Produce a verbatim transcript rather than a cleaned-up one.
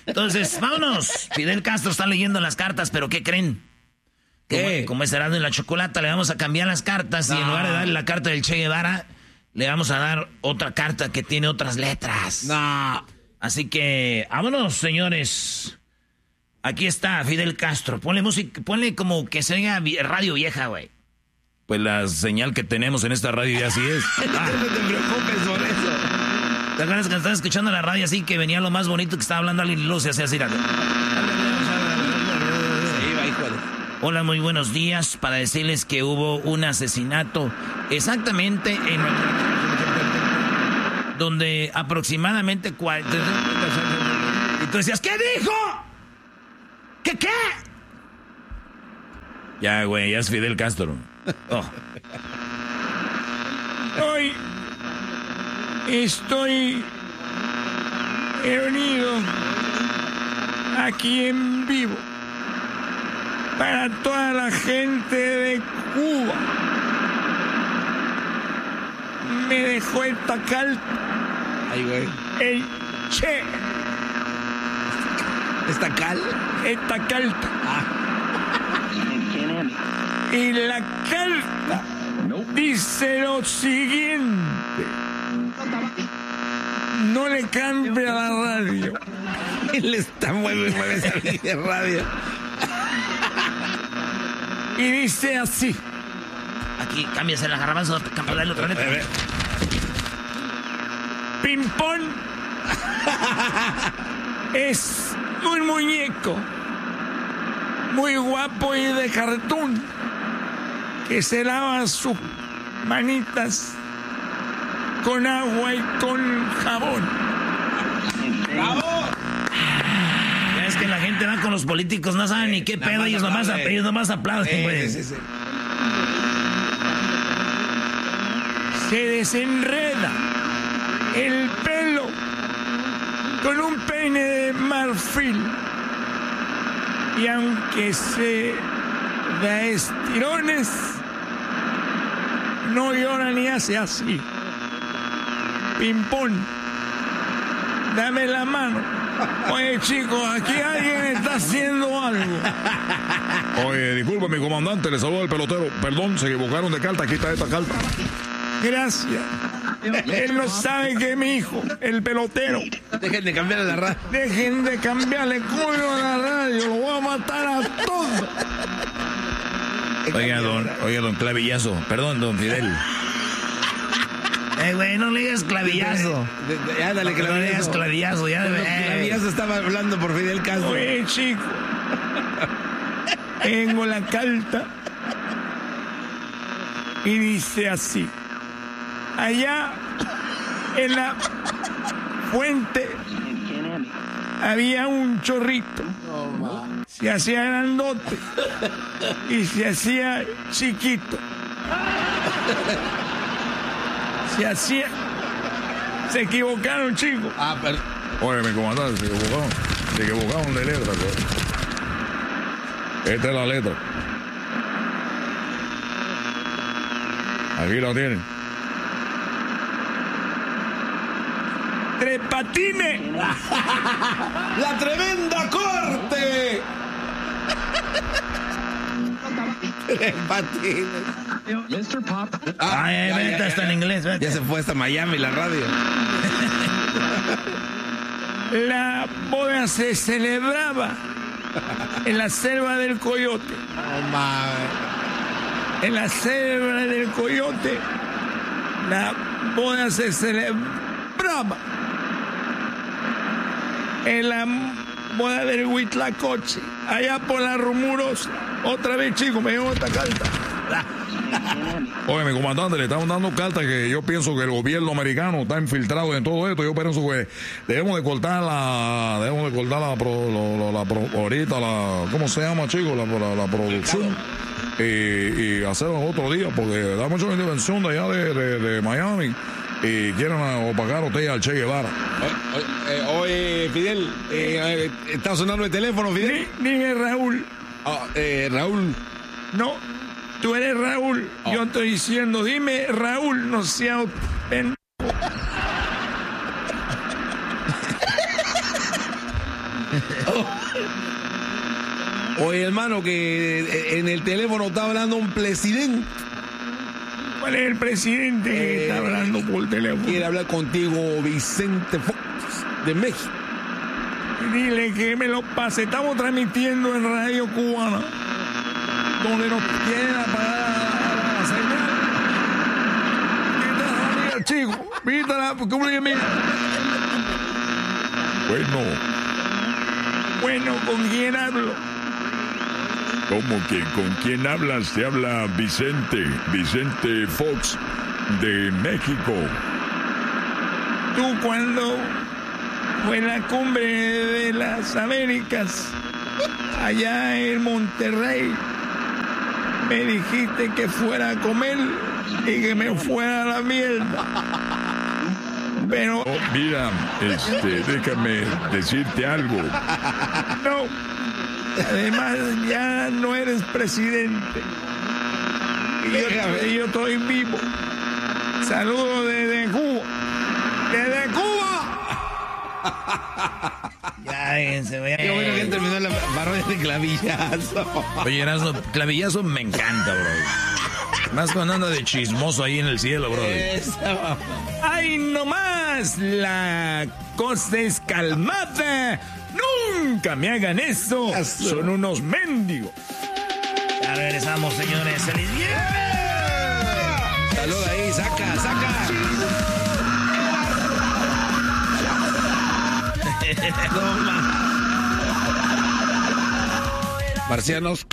Entonces, vámonos. Fidel Castro está leyendo las cartas, pero ¿qué creen? ¿Qué? Como, como es Erasmo y la Chocolata, le vamos a cambiar las cartas no. y en lugar de darle la carta del Che Guevara, le vamos a dar otra carta que tiene otras letras. No. Así que, vámonos, señores. Aquí está Fidel Castro. Ponle música, ponle como que se oiga radio vieja, güey. Pues la señal que tenemos en esta radio ya así es. Ah. No te preocupes por eso. ¿Te acuerdas que estás escuchando la radio así que venía lo más bonito que estaba hablando alguien y luego se hacía así? Hola, muy buenos días. Para decirles que hubo un asesinato exactamente en... donde aproximadamente... Cua... Y tú decías, ¿qué dijo? ¿Qué qué? Ya, güey, ya es Fidel Castro. Oh. Hoy estoy reunido aquí en vivo para toda la gente de Cuba. Me dejó esta carta. Ay, güey. El Che. ¿Esta cal? Esta carta. Ah. Y la carta dice lo siguiente. No le cambie a la radio. Él está mueve, mueve esa radio. Y dice así. Aquí, cámbiase la garbanzo, cambiarle otra letra. Pimpón es un muñeco muy guapo y de cartón que se lava sus manitas con agua y con jabón. ¡Bravo! Ya es que la gente va con los políticos, no saben ni qué pedo, ellos nomás, ellos nomás aplauden, güey. Sí, sí, sí. Se desenreda el pelo con un peine de marfil y aunque se da estirones, no llora ni hace así. Pimpón, dame la mano. Oye, chicos, aquí alguien está haciendo algo. Oye, disculpe, mi comandante, le saluda el pelotero. Perdón, se equivocaron de carta, aquí está esta carta. Gracias. Él no sabe que mi hijo, el pelotero. Dejen de cambiarle la radio. Dejen de cambiarle culo a la radio. Lo voy a matar a todos. Oiga, don, oiga, don Clavillazo. Perdón, don Fidel. Eh, güey, no le digas clavillazo. De, de, ya, dale, no, no le digas clavillazo. Ya debe, eh. Clavillazo estaba hablando por Fidel Castro. Oye, chico. Tengo la carta. Y dice así. Allá en la fuente había un chorrito. Se hacía grandote y se hacía chiquito. Se hacía... Se equivocaron, chicos. Ah, pero... Oye, mi comandante, se equivocaron. Se equivocaron de letra. Pero... Esta es la letra. Aquí la tienen. Tres Patines. ¡La tremenda corte! Tres Patines. mister Pop. Ah, Ay, ya, vete, ya, está ya, en inglés, vete. Ya se fue hasta Miami la radio. La boda se celebraba en la selva del Coyote. Oh, my. En la selva del Coyote, la boda se celebraba. En la boda del Huitlacoche, allá por la Rumurosa. Otra vez, chicos, me llevo esta carta. Oye, mi comandante, le estamos dando cartas que yo pienso que el gobierno americano está infiltrado en todo esto. Yo pienso que debemos de cortar la, debemos de cortar la, pro, lo, lo, la pro, ahorita la, ¿cómo se llama, chicos? La, la, la producción. Y, y hacerlo otro día, porque da mucha intervención de allá de, de, de Miami y quieren opacar usted al Che Guevara. Oye, eh, oye Fidel, eh, está sonando el teléfono, Fidel. Dime, Raúl. Oh, eh, Raúl. No, tú eres Raúl. Oh. Yo estoy diciendo, dime, Raúl, no sea pendejo. Oye, hermano, que en el teléfono está hablando un presidente. ¿Cuál es el presidente eh, que está hablando por teléfono? Quiere hablar contigo, Vicente Fox, de México. Dile que me lo pase. Estamos transmitiendo en Radio Cubana, donde nos quieren apagar la señal. ¿Qué tal, chico? Vítala, porque mira. Bueno. Bueno, ¿con quién hablo? ¿Cómo que con quién hablas? Te habla Vicente, Vicente Fox de México. Tú cuando fue la cumbre de las Américas, allá en Monterrey, me dijiste que fuera a comer y que me fuera a la mierda. Pero... Oh, mira, este, déjame decirte algo. No. Además, ya no eres presidente. Y yo, y yo estoy vivo. Saludos desde Cuba. ¡Desde Cuba! Ya, déjense, vaya. Qué bueno que terminó la parodia de Clavillazo. Oye, Erasmo, Clavillazo me encanta, bro. Más cuando anda de chismoso ahí en el cielo, bro. ¡Ay, no más! La cosa es calmada. ¡Nunca me hagan eso! ¡Son unos mendigos! Ya regresamos, señores. ¡Feliz viernes! ¡Salud ahí! ¡Saca, saca! No, Marcianos.